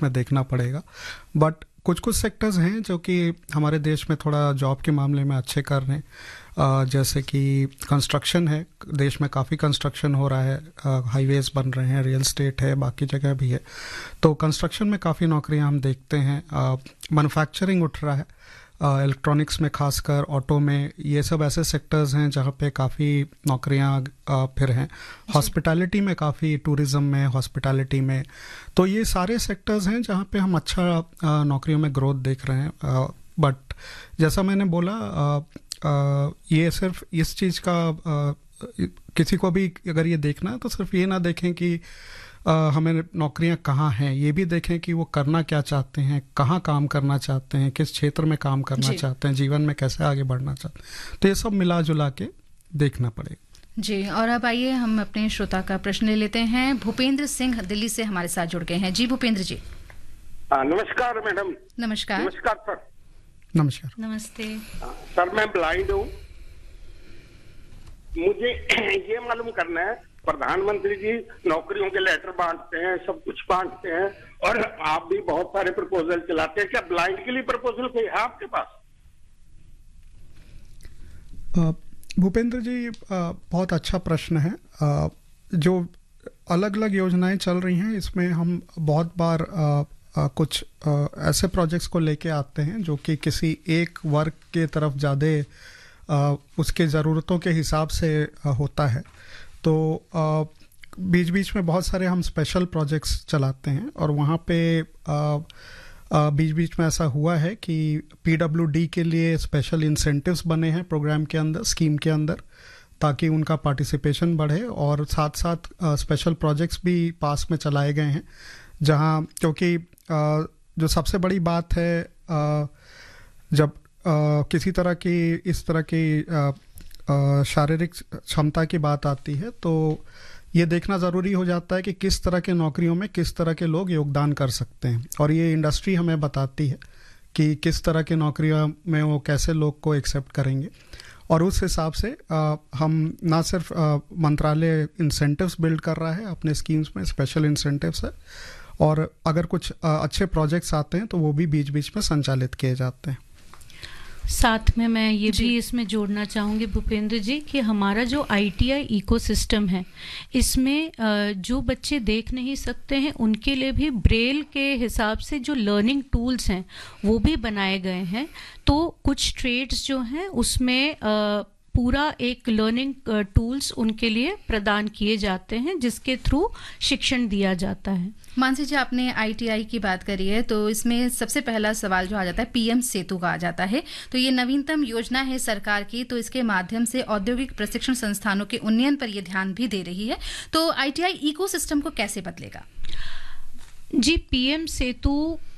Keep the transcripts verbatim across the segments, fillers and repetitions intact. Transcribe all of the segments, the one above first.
में देखना पड़ेगा। बट कुछ कुछ सेक्टर्स हैं जो कि हमारे देश में थोड़ा जॉब के मामले में अच्छे कर रहे हैं, uh, जैसे कि कंस्ट्रक्शन है, देश में काफ़ी कंस्ट्रक्शन हो रहा है, हाईवेज uh, बन रहे हैं, रियल स्टेट है, बाकी जगह भी है, तो कंस्ट्रक्शन में काफ़ी नौकरियां हम देखते हैं। मैन्युफैक्चरिंग uh, उठ रहा है, इलेक्ट्रॉनिक्स uh, में, खासकर ऑटो में, ये सब ऐसे सेक्टर्स हैं जहाँ पे काफ़ी नौकरियां uh, फिर हैं। हॉस्पिटैलिटी में काफ़ी, टूरिज़्म में, हॉस्पिटैलिटी में, तो ये सारे सेक्टर्स हैं जहाँ पे हम अच्छा uh, नौकरियों में ग्रोथ देख रहे हैं। बट uh, जैसा मैंने बोला, uh, uh, ये सिर्फ इस चीज़ का uh, किसी को भी अगर ये देखना है तो सिर्फ ये ना देखें कि Uh, हमें नौकरियां कहाँ हैं, ये भी देखें कि वो करना क्या चाहते हैं, कहाँ काम करना चाहते हैं, किस क्षेत्र में काम करना चाहते हैं, जीवन में कैसे आगे बढ़ना चाहते हैं, तो ये सब मिला जुला के देखना पड़ेगा। जी, और अब आइए हम अपने श्रोता का प्रश्न ले लेते हैं। भूपेंद्र सिंह दिल्ली से हमारे साथ जुड़ गए हैं। जी भूपेंद्र जी। आ, नमस्कार मैडम। नमस्कार। नमस्कार सर। नमस्कार। नमस्ते सर, मैं ब्लाइंड हूँ। मुझे ये मालूम करना है, प्रधानमंत्री जी नौकरियों के लेटर बांटते हैं, सब कुछ बांटते हैं, और आप भी बहुत सारे प्रपोजल चलाते हैं, क्या ब्लाइंड के लिए प्रपोजल कोई है आपके पास? भूपेंद्र जी, बहुत अच्छा प्रश्न है। जो अलग अलग योजनाएं चल रही हैं, इसमें हम बहुत बार कुछ ऐसे प्रोजेक्ट्स को लेके आते हैं जो कि किसी एक वर्ग के तरफ ज़्यादा उसके ज़रूरतों के हिसाब से होता है, तो बीच बीच में बहुत सारे हम स्पेशल प्रोजेक्ट्स चलाते हैं, और वहाँ पे बीच बीच में ऐसा हुआ है कि पीडब्ल्यूडी के लिए स्पेशल इंसेंटिव्स बने हैं प्रोग्राम के अंदर, स्कीम के अंदर, ताकि उनका पार्टिसिपेशन बढ़े, और साथ साथ स्पेशल प्रोजेक्ट्स भी पास में चलाए गए हैं, जहाँ, क्योंकि आ, जो सबसे बड़ी बात है, आ, जब आ, किसी तरह की इस तरह की आ, शारीरिक क्षमता की बात आती है, तो ये देखना ज़रूरी हो जाता है कि किस तरह के नौकरियों में किस तरह के लोग योगदान कर सकते हैं, और ये इंडस्ट्री हमें बताती है कि किस तरह की नौकरियों में वो कैसे लोग को एक्सेप्ट करेंगे, और उस हिसाब से आ, हम ना सिर्फ मंत्रालय इंसेंटिव्स बिल्ड कर रहा है अपने स्कीम्स में, स्पेशल इंसेंटिव्स है, और अगर कुछ आ, अच्छे प्रोजेक्ट्स आते हैं तो वो भी बीच बीच में संचालित किए जाते हैं। साथ में मैं ये भी इसमें जोड़ना चाहूँगी भूपेंद्र जी कि हमारा जो आईटीआई इकोसिस्टम है, इसमें जो बच्चे देख नहीं सकते हैं उनके लिए भी ब्रेल के हिसाब से जो लर्निंग टूल्स हैं वो भी बनाए गए हैं। तो कुछ ट्रेड्स जो हैं उसमें पूरा एक लर्निंग टूल्स उनके लिए प्रदान किए जाते हैं, जिसके थ्रू शिक्षण दिया जाता है। मानसी जी, आपने आईटीआई की बात करी है, तो इसमें सबसे पहला सवाल जो आ जाता है पीएम सेतु का आ जाता है। तो ये नवीनतम योजना है सरकार की, तो इसके माध्यम से औद्योगिक प्रशिक्षण संस्थानों के उन्नयन पर ये ध्यान भी दे रही है। तो आईटीआई इकोसिस्टम को कैसे बदलेगा? जी, पीएम सेतु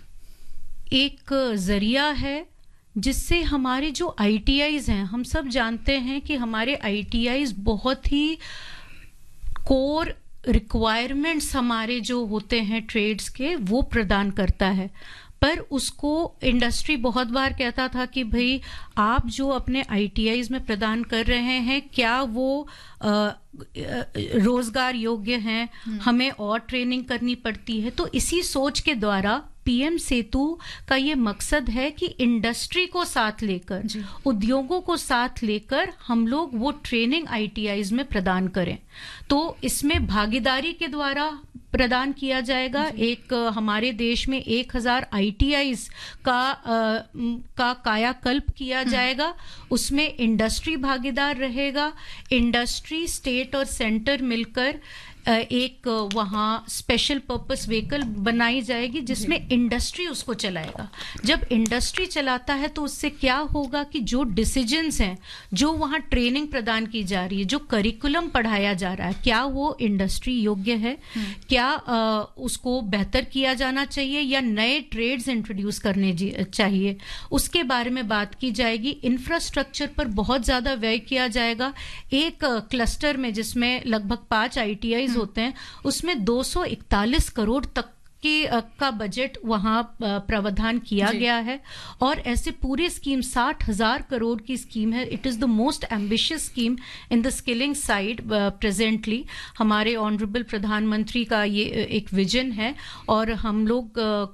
एक जरिया है जिससे हमारे जो आईटीआईज हैं, हम सब जानते हैं कि हमारे आईटीआईज बहुत ही कोर रिक्वायरमेंट्स हमारे जो होते हैं ट्रेड्स के, वो प्रदान करता है, पर उसको इंडस्ट्री बहुत बार कहता था कि भाई आप जो अपने आईटीआईज में प्रदान कर रहे हैं, क्या वो आ, रोजगार योग्य हैं, हमें और ट्रेनिंग करनी पड़ती है। तो इसी सोच के द्वारा पीएम सेतु का ये मकसद है कि इंडस्ट्री को साथ लेकर, उद्योगों को साथ लेकर हम लोग वो ट्रेनिंग आईटीआईज में प्रदान करें। तो इसमें भागीदारी के द्वारा प्रदान किया जाएगा। एक हमारे देश में एक हजार आईटीआईज का आ, का कायाकल्प किया जाएगा, उसमें इंडस्ट्री भागीदार रहेगा। इंडस्ट्री, स्टेट और सेंटर मिलकर एक वहाँ स्पेशल पर्पस व्हीकल बनाई जाएगी जिसमें इंडस्ट्री उसको चलाएगा। जब इंडस्ट्री चलाता है तो उससे क्या होगा कि जो डिसीजंस हैं, जो वहाँ ट्रेनिंग प्रदान की जा रही है, जो करिकुलम पढ़ाया जा रहा है, क्या वो इंडस्ट्री योग्य है, क्या आ, उसको बेहतर किया जाना चाहिए या नए ट्रेड्स इंट्रोड्यूस करने चाहिए, उसके बारे में बात की जाएगी। इंफ्रास्ट्रक्चर पर बहुत ज़्यादा व्यय किया जाएगा। एक क्लस्टर में जिसमें लगभग पाँच आईटीआई होते हैं, उसमें दो सौ इकतालीस करोड़ तक की का बजट वहां प्रावधान किया गया है, और ऐसे पूरी स्कीम साठ हजार करोड़ की स्कीम है। It is the most ambitious scheme in the skilling side presently. हमारे ऑनरेबल प्रधानमंत्री का ये एक विजन है, और हम लोग